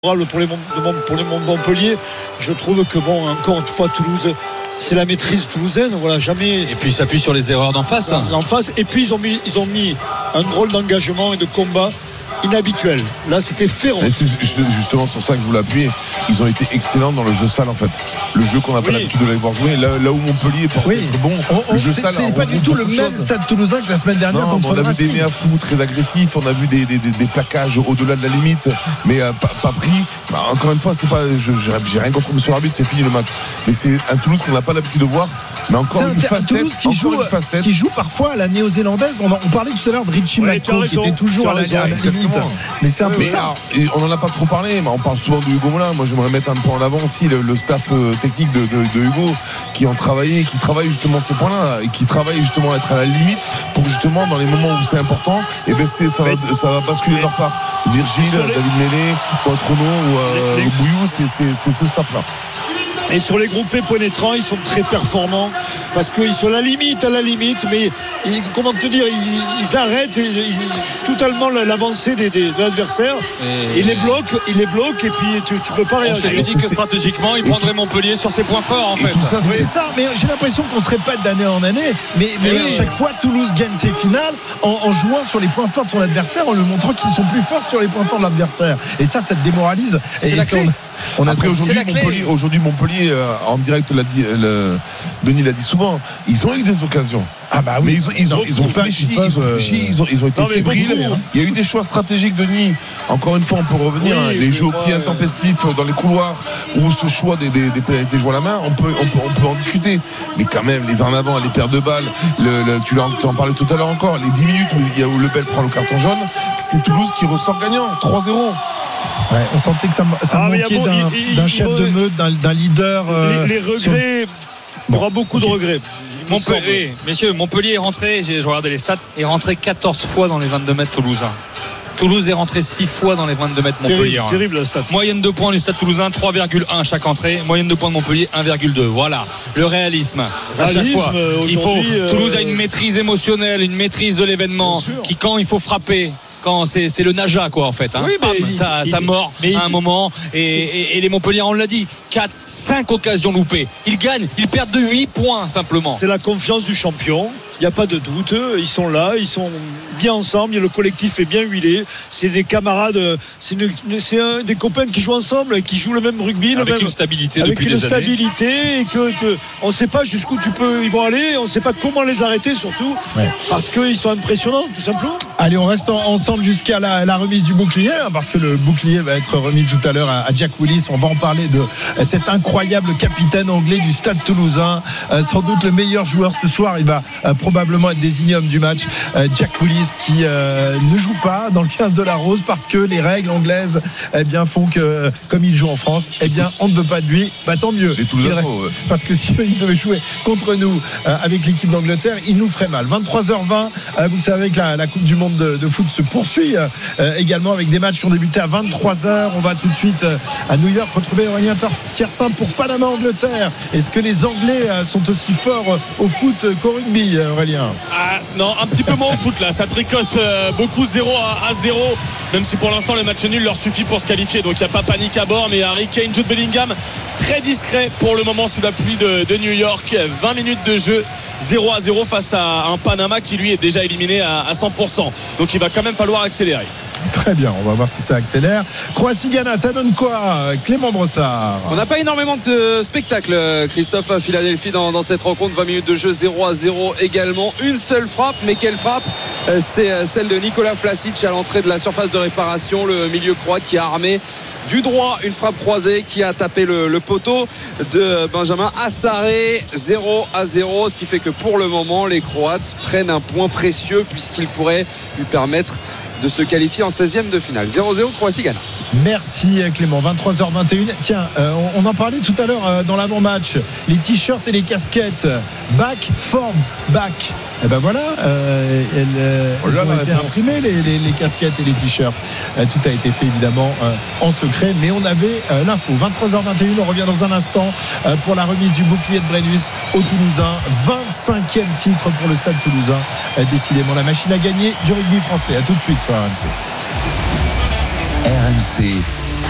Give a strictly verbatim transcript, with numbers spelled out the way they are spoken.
Pour les, pour les Montpellier, je trouve que bon, encore une fois, Toulouse, c'est la maîtrise toulousaine, voilà, jamais. Et puis ils s'appuient sur les erreurs d'en face. Hein. D'en face. Et puis ils ont mis, ils ont mis un drôle d'engagement et de combat inhabituel. Là, c'était féroce. Et c'est justement sur ça que je voulais appuyer. Ils ont été excellents dans le jeu sale, en fait. Le jeu qu'on n'a pas oui. l'habitude de les voir jouer. Là, là où Montpellier est oui. bon, on, le jeu c'est, sale. C'est pas du tout le même stade toulousain que la semaine dernière. Non, contre on a vu des méas fous très agressifs. On a vu des, des, des, des plaquages au-delà de la limite, mais euh, pas, pas pris. Bah, encore une fois, c'est pas. Je, j'ai rien contre Monsieur l'arbitre, c'est fini le match. Mais c'est un Toulouse qu'on n'a pas l'habitude de voir. Mais encore une facette, Toulouse qui joue, une facette. qui joue parfois à la néo-zélandaise. On, on parlait tout à l'heure de Richie ouais, McCaw qui était toujours à la, à la limite. Mais c'est un peu mais ça. Alors, on n'en a pas trop parlé, mais on parle souvent de Hugo Moulin. Moi, j'aimerais mettre un point en avant aussi le, le staff euh, technique de, de, de Hugo qui ont travaillé, qui travaille justement ces points-là et qui travaille justement à être à la limite pour justement dans les moments où c'est important, et ben c'est ça va, ça va basculer de leur part. Virgile, les... David Mélé, Poitrono ou euh, les... Bouillou, c'est, c'est, c'est ce staff-là. Et sur les groupés pénétrants, ils sont très performants parce qu'ils sont à la limite, à la limite, mais ils, comment te dire, ils, ils arrêtent ils, ils, totalement l'avancée des, des, de l'adversaire. Et... Ils les bloquent, ils les bloquent, et puis tu, tu peux pas réagir. On s'est dit que stratégiquement, ils prendraient Montpellier sur ses points forts, en fait. Ça, c'est oui. ça, mais j'ai l'impression qu'on se répète d'année en année, mais, mais oui. à chaque fois, Toulouse gagne ses finales en, en jouant sur les points forts de son adversaire, en lui montrant qu'ils sont plus forts sur les points forts de l'adversaire. Et ça, ça te démoralise. C'est et la clé. On a Après, aujourd'hui Montpellier, aujourd'hui Montpellier euh, en direct l'a dit, le, Denis l'a dit souvent, ils ont eu des occasions. Ah bah oui, mais ils ont, ils ont, ils ont fléchi, ils ont fléchi, ils ont, ils ont été fébriles. Il y a eu des choix stratégiques, Denis. Encore une fois, on peut revenir. Oui, hein, les jeux au pied intempestifs dans les couloirs ou ce choix des, des, des pénalités jouées à la main, on peut, on peut, on peut en discuter. Mais quand même, les en avant, les paires de balles, le, le, tu en parlais tout à l'heure encore, les dix minutes où, où Lebel prend le carton jaune, c'est Toulouse qui ressort gagnant, trois zéro. Ouais, on sentait que ça, ça ah, manquait bon, d'un, il, il, d'un chef il, de meute, d'un, d'un leader. Euh, les, les regrets, sur... il y aura beaucoup okay. de regrets. Montpellier, messieurs, Montpellier est rentré, j'ai regardé les stats, est rentré quatorze fois dans les vingt-deux mètres toulousains. Toulouse est rentré six fois dans les vingt-deux mètres Montpellier. Terrible, terrible la stat. Moyenne de points du stade toulousain, trois virgule un chaque entrée. Moyenne de points de Montpellier, un virgule deux. Voilà, le réalisme. À chaque fois, il faut. Euh... Toulouse a une maîtrise émotionnelle, une maîtrise de l'événement, qui quand il faut frapper. Quand c'est, c'est le Naja quoi en fait hein. Oui, Bam, il, ça, il, ça mord à un il, moment et, et, et les Montpellier on l'a dit quatre, cinq occasions loupées, ils gagnent, ils perdent de huit points simplement. C'est la confiance du champion, il n'y a pas de doute, ils sont là, ils sont bien ensemble, le collectif est bien huilé, c'est des camarades, c'est, une, c'est un, des copains qui jouent ensemble, qui jouent le même rugby, avec le même, une stabilité avec depuis une des stabilité années. Et que, que on ne sait pas jusqu'où tu peux, ils vont aller, on ne sait pas comment les arrêter surtout, ouais. parce qu'ils sont impressionnants tout simplement. Allez, on reste ensemble jusqu'à la, la remise du bouclier, parce que le bouclier va être remis tout à l'heure à, à Jack Willis. On va en parler de cet incroyable capitaine anglais du Stade Toulousain, euh, sans doute le meilleur joueur ce soir. Il va euh, probablement être désigné homme du match. Euh, Jack Willis qui euh, ne joue pas dans le quinze de la Rose parce que les règles anglaises eh bien, font que, comme il joue en France, eh bien, on ne veut pas de lui. Bah, tant mieux. Il reste, ouais. Parce que si il devait jouer contre nous euh, avec l'équipe d'Angleterre, il nous ferait mal. vingt-trois heures vingt, euh, vous savez que la, la Coupe du Monde de, de foot se poursuit euh, également avec des matchs qui ont débuté à vingt-trois heures. On va tout de suite euh, à New York retrouver Aurélien Tiersin pour Panama-Angleterre. Est-ce que les Anglais euh, sont aussi forts euh, au foot euh, qu'au rugby, euh, Aurélien? Ah, non, un petit peu moins au foot là. Ça tricote euh, beaucoup zéro à zéro. Même si pour l'instant le match nul leur suffit pour se qualifier. Donc il n'y a pas panique à bord. Mais Harry Kane, Jude Bellingham, très discret pour le moment sous la pluie de, de New York. vingt minutes de jeu, zéro à zéro face à un Panama qui lui est déjà éliminé à, à cent pour cent. Donc il va quand même falloir accélérer. Très bien, on va voir si ça accélère. Croatie-Ghana, ça donne quoi, Clément Brossard? On n'a pas énormément de spectacles, Christophe, à Philadelphie dans, dans cette rencontre. Vingt minutes de jeu, zéro à zéro également. Une seule frappe, mais quelle frappe? C'est celle de Nikola Vlasic à l'entrée de la surface de réparation, le milieu croate qui a armé du droit une frappe croisée qui a tapé le, le poteau de Benjamin Assaré. Zéro à zéro, ce qui fait que pour le moment les Croates prennent un point précieux puisqu'il pourrait lui permettre de se qualifier en seizième de finale. zéro zéro Croatie-Ghana. Merci Clément. vingt-trois heures vingt et une. Tiens, euh, on, on en parlait tout à l'heure euh, dans l'avant-match. Les t-shirts et les casquettes. Back, form, back. Et ben voilà, euh, elles, euh, elles ont été imprimées, les, les, les casquettes et les t-shirts. Euh, tout a été fait évidemment euh, en secret, mais on avait euh, l'info. vingt-trois heures vingt et une, on revient dans un instant euh, pour la remise du bouclier de Brennus au Toulousain. vingt-cinquième titre pour le Stade Toulousain. Euh, décidément, la machine à gagner du rugby français. À tout de suite sur R M C. R M C